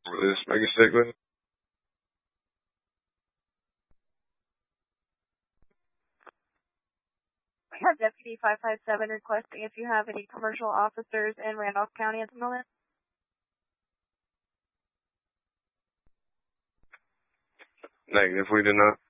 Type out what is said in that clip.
This Mega Stickler. We have Deputy 557 requesting if you have any commercial officers in Randolph County at the moment. Negative, we do not.